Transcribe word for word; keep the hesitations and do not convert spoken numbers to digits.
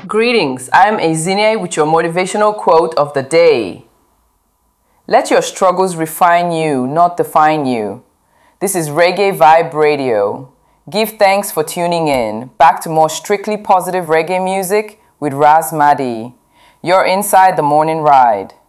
Greetings, I am Ezinne with your motivational quote of the day. Let your struggles refine you, not define you. This is Reggae Vibe Radio. Give thanks for tuning in. Back to more strictly positive reggae music with Raz Maddy. You're inside the morning ride.